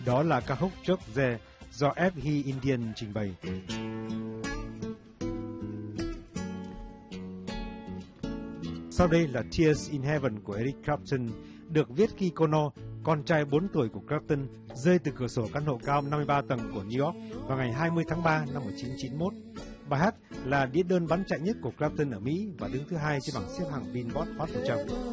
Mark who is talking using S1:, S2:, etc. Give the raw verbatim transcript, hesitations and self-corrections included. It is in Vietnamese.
S1: Đó là ca khúc Chokze do ép hát Indian trình bày. Sau đây là Tears in Heaven của Eric Clapton, được viết khi Connor, con trai bốn tuổi của Clapton, rơi từ cửa sổ căn hộ cao năm mươi ba tầng của New York vào ngày hai mươi tháng ba năm một nghìn chín trăm chín mươi mốt. Bài hát là đĩa đơn bán chạy nhất của Clapton ở Mỹ và đứng thứ hai trên bảng xếp hạng Billboard Hot một trăm.